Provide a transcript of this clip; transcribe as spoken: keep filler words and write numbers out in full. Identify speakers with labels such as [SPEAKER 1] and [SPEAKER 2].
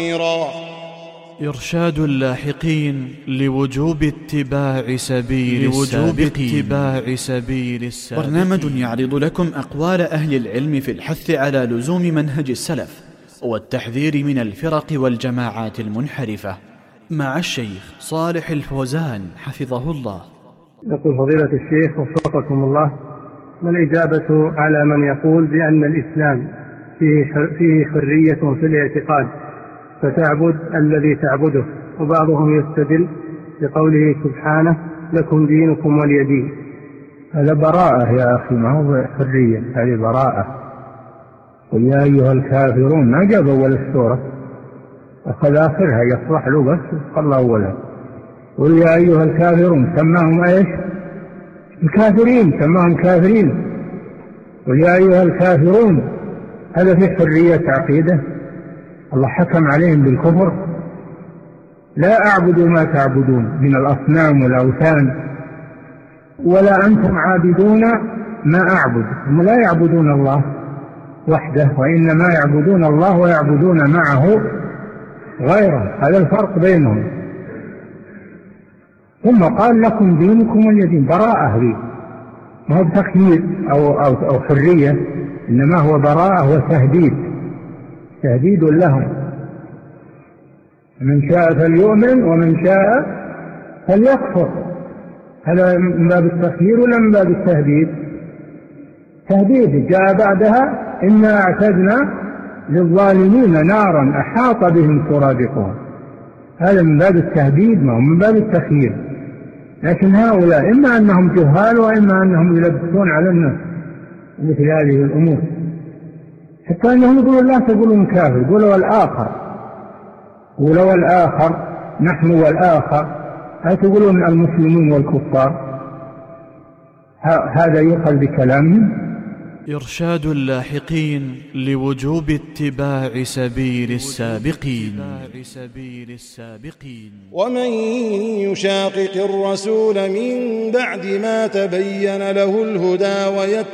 [SPEAKER 1] إرشاد اللاحقين لوجوب اتباع سبيل لوجوب اتباع سبيل السابقين. برنامج يعرض لكم أقوال أهل العلم في الحث على لزوم منهج السلف والتحذير من الفرق والجماعات المنحرفة، مع الشيخ صالح الفوزان حفظه الله.
[SPEAKER 2] يقول فضيلة الشيخ وفقكم الله: ما الإجابة على من يقول بأن الإسلام فيه حرية في الاعتقاد فتعبد الذي تعبده، وبعضهم يستدل بقوله سبحانه لكم دينكم ولي دين؟
[SPEAKER 3] هذا براءة يا أخي، ما هو حرية، هذه براءة. قل يا أيها الكافرون، ما جاب أول السورة، أخذ آخرها يصلح له بس قال أولها. قل يا أيها الكافرون، سماهم إيش؟ الكافرين، سماهم كافرين. قل يا أيها الكافرون، هذا في حرية عقيدة؟ الله حكم عليهم بالكفر. لا أعبد ما تعبدون من الأصنام والأوثان، ولا أنتم عابدون ما أعبد. هم لا يعبدون الله وحده، وإنما يعبدون الله ويعبدون معه غيره، هذا الفرق بينهم. ثم قال لكم دينكم ولي دين، براءة لي، ما هو بتقييد أو, أو, أو حرية، إنما هو براءة وتهديد، تهديد لهم. من شاء فليؤمن ومن شاء فليكفر. هذا من باب التخيير ولا من باب التهديد؟ تهديد جاء بعدها: إنا أعتدنا للظالمين نارا أحاط بهم سرادقها. هذا من باب التهديد، ما هو من باب التخيير. لكن هؤلاء إما أنهم جهال وإما أنهم يلبسون على الناس مثل هذه الأمور، حتى أنهم يقولون لا تقولون كافر، قولوا الآخر، قولوا الآخر، نحن والآخر، لا تقولون المسلمين والكفار. هذا يؤخذ بكلامهم.
[SPEAKER 1] إرشاد اللاحقين لوجوب اتباع سبيل السابقين.
[SPEAKER 4] ومن يشاقق الرسول من بعد ما تبين له الهدى ويتبع